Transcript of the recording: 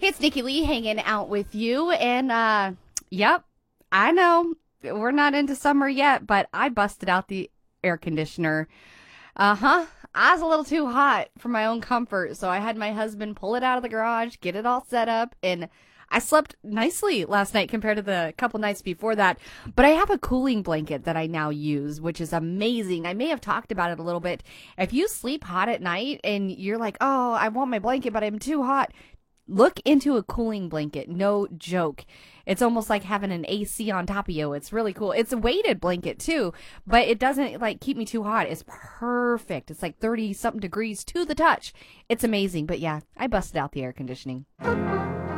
Hey, it's Nikki Lee hanging out with you. And, yep, I know we're not into summer yet, but I busted out the air conditioner. Uh-huh. I was a little too hot for my own comfort, so I had my husband pull it out of the garage, get it all set up, and I slept nicely last night compared to the couple nights before that. But I have a cooling blanket that I now use, which is amazing. I may have talked about it a little bit. If you sleep hot at night and you're like, oh, I want my blanket, but I'm too hot, look into a cooling blanket. No joke. It's almost like having an AC on top of you. It's really cool. It's a weighted blanket too, but it doesn't like keep me too hot. It's perfect. It's like 30 something degrees to the touch. It's amazing. But yeah, I busted out the air conditioning.